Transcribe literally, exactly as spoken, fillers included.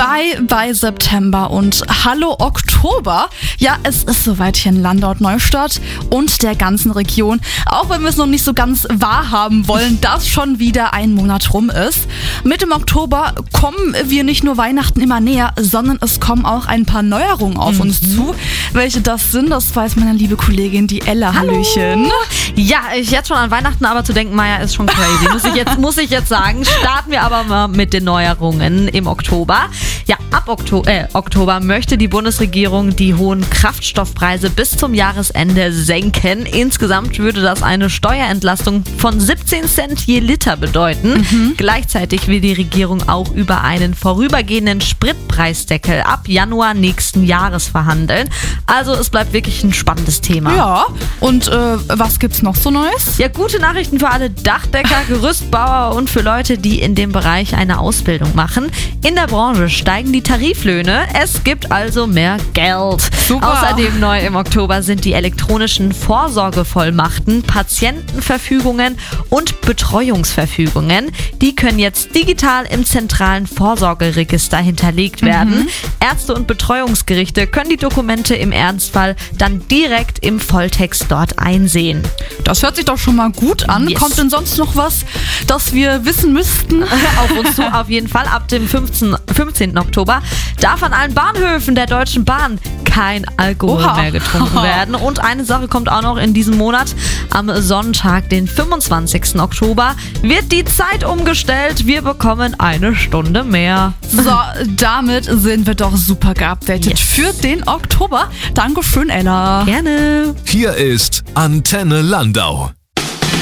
Bye bye September und hallo Oktober. Ja, es ist soweit hier in Landau und Neustadt und der ganzen Region. Auch wenn wir es noch nicht so ganz wahrhaben wollen, dass schon wieder ein Monat rum ist. Mit dem Oktober kommen wir nicht nur Weihnachten immer näher, sondern es kommen auch ein paar Neuerungen auf mhm. uns zu. Welche das sind, das weiß meine liebe Kollegin, die Ella. Hallöchen. Ja, ich jetzt schon an Weihnachten aber zu denken, Maja, ist schon crazy. Muss ich jetzt, muss ich jetzt sagen. Starten wir aber mal mit den Neuerungen im Oktober. Ja, ab Oktober, äh, Oktober möchte die Bundesregierung die hohen Kraftstoffpreise bis zum Jahresende senken. Insgesamt würde das eine Steuerentlastung von siebzehn Cent je Liter bedeuten. Mhm. Gleichzeitig will die Regierung auch über einen vorübergehenden Spritpreisdeckel ab Januar nächsten Jahres verhandeln. Also es bleibt wirklich ein spannendes Thema. Ja, und äh, was gibt's noch so Neues? Ja, gute Nachrichten für alle Dachdecker, Gerüstbauer und für Leute, die in dem Bereich eine Ausbildung machen. In der Branche steigen die Tariflöhne. Es gibt also mehr Geld. Super. Außerdem neu im Oktober sind die elektronischen Vorsorgevollmachten, Patientenverfügungen und Betreuungsverfügungen. Die können jetzt digital im zentralen Vorsorgeregister hinterlegt werden. Mhm. Ärzte und Betreuungsgerichte können die Dokumente im Ernstfall dann direkt im Volltext dort einsehen. Das hört sich doch schon mal gut an. Yes. Kommt denn sonst noch was, das wir wissen müssten? Auf uns zu, auf jeden Fall. Ab dem fünfzehnten Oktober darf an allen Bahnhöfen der Deutschen Bahn kein Alkohol Oha. mehr getrunken werden. Und eine Sache kommt auch noch in diesem Monat. Am Sonntag, den fünfundzwanzigsten Oktober, wird die Zeit umgestellt. Wir bekommen eine Stunde mehr. So, damit sind wir doch super geupdatet yes. für den Oktober. Dankeschön, Ella. Gerne. Hier ist Antenne Landau.